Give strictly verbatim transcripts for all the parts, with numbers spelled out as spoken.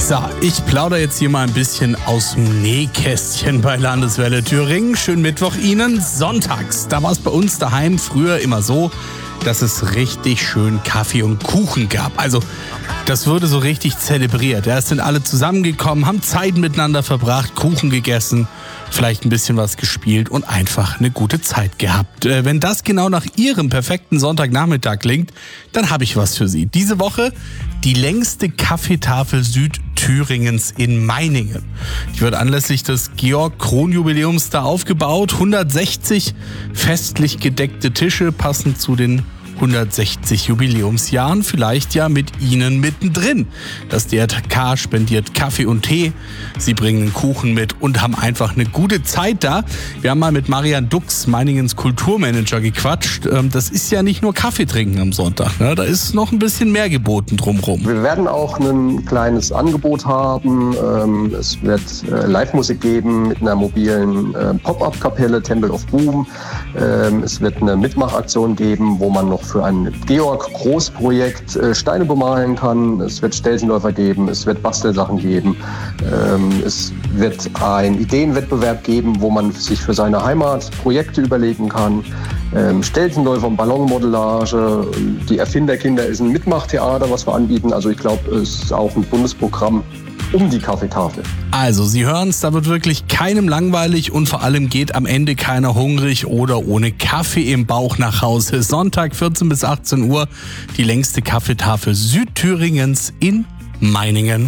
So, ich plaudere jetzt hier mal ein bisschen aus dem Nähkästchen bei Landeswelle Thüringen. Schönen Mittwoch Ihnen. Sonntags, da war es bei uns daheim früher immer so, dass es richtig schön Kaffee und Kuchen gab. Also, das wurde so richtig zelebriert. Ja, es sind alle zusammengekommen, haben Zeit miteinander verbracht, Kuchen gegessen, vielleicht ein bisschen was gespielt und einfach eine gute Zeit gehabt. Äh, wenn das genau nach Ihrem perfekten Sonntagnachmittag klingt, dann habe ich was für Sie. Diese Woche die längste Kaffeetafel Südthüringens in Meiningen. Die wird anlässlich des Georg-Kron-Jubiläums da aufgebaut. hundertsechzig festlich gedeckte Tische passen zu den hundertsechzig Jubiläumsjahren, vielleicht ja mit Ihnen mittendrin. Das D R K spendiert Kaffee und Tee, Sie bringen Kuchen mit und haben einfach eine gute Zeit da. Wir haben mal mit Marian Dux, Meiningens Kulturmanager, gequatscht. Das ist ja nicht nur Kaffee trinken am Sonntag, ne? Da ist noch ein bisschen mehr geboten drumherum. Wir werden auch ein kleines Angebot haben. Es wird Live-Musik geben mit einer mobilen Pop-up-Kapelle, Temple of Boom. Es wird eine Mitmachaktion geben, wo man noch für ein Georg-Großprojekt äh, Steine bemalen kann. Es wird Stelzenläufer geben, es wird Bastelsachen geben. Ähm, es wird einen Ideenwettbewerb geben, wo man sich für seine Heimat Projekte überlegen kann. Ähm, Stelzenläufer und Ballonmodellage. Die Erfinderkinder ist ein Mitmachtheater, was wir anbieten. Also ich glaube, es ist auch ein Bundesprogramm um die Kaffeetafel. Also, Sie hören es, da wird wirklich keinem langweilig und vor allem geht am Ende keiner hungrig oder ohne Kaffee im Bauch nach Hause. Sonntag vierzehn bis achtzehn Uhr, die längste Kaffeetafel Südthüringens in Meiningen.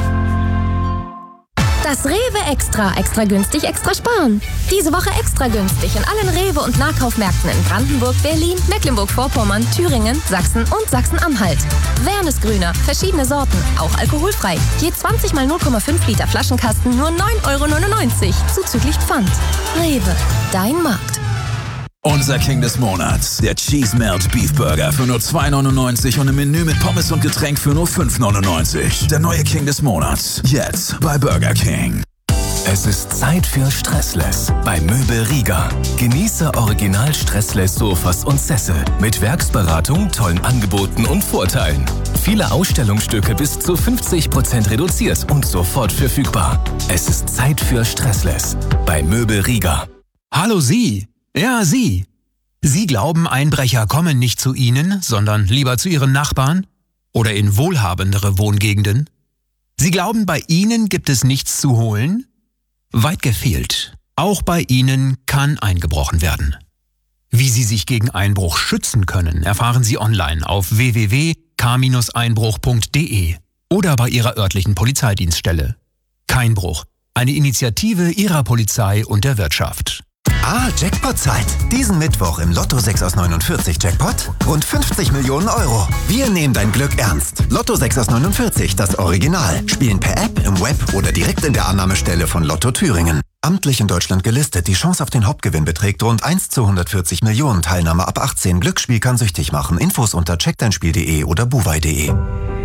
Das Rewe Extra. Extra günstig, extra sparen. Diese Woche extra günstig in allen Rewe- und Nahkaufmärkten in Brandenburg, Berlin, Mecklenburg-Vorpommern, Thüringen, Sachsen und Sachsen-Anhalt. Wernesgrüner, verschiedene Sorten, auch alkoholfrei. Je zwanzig mal null Komma fünf Liter Flaschenkasten nur neun Euro neunundneunzig, zuzüglich Pfand. Rewe, dein Markt. Unser King des Monats, der Cheese Melt Beef Burger für nur zwei neunundneunzig und im Menü mit Pommes und Getränk für nur fünf neunundneunzig. Der neue King des Monats, jetzt bei Burger King. Es ist Zeit für Stressless bei Möbel Rieger. Genieße original Stressless Sofas und Sessel mit Werksberatung, tollen Angeboten und Vorteilen. Viele Ausstellungsstücke bis zu fünfzig Prozent reduziert und sofort verfügbar. Es ist Zeit für Stressless bei Möbel Rieger. Hallo Sie! Ja, Sie. Sie glauben, Einbrecher kommen nicht zu Ihnen, sondern lieber zu Ihren Nachbarn oder in wohlhabendere Wohngegenden? Sie glauben, bei Ihnen gibt es nichts zu holen? Weit gefehlt. Auch bei Ihnen kann eingebrochen werden. Wie Sie sich gegen Einbruch schützen können, erfahren Sie online auf w w w punkt k einbruch punkt d e oder bei Ihrer örtlichen Polizeidienststelle. Keinbruch. Eine Initiative Ihrer Polizei und der Wirtschaft. Ah, Jackpot-Zeit. Diesen Mittwoch im Lotto sechs aus neunundvierzig Jackpot rund fünfzig Millionen Euro. Wir nehmen dein Glück ernst. Lotto sechs aus neunundvierzig, das Original. Spielen per App, im Web oder direkt in der Annahmestelle von Lotto Thüringen. Amtlich in Deutschland gelistet. Die Chance auf den Hauptgewinn beträgt rund eins zu hundertvierzig Millionen. Teilnahme ab achtzehn. Glücksspiel kann süchtig machen. Infos unter check dein spiel punkt d e oder buwei punkt d e.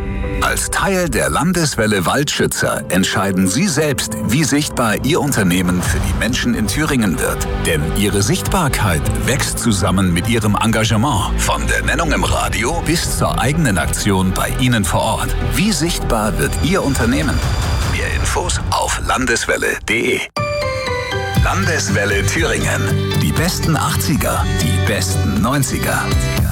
Als Teil der Landeswelle Waldschützer entscheiden Sie selbst, wie sichtbar Ihr Unternehmen für die Menschen in Thüringen wird. Denn Ihre Sichtbarkeit wächst zusammen mit Ihrem Engagement. Von der Nennung im Radio bis zur eigenen Aktion bei Ihnen vor Ort. Wie sichtbar wird Ihr Unternehmen? Mehr Infos auf landeswelle punkt d e. Landeswelle Thüringen. Die besten achtziger, die besten neunziger.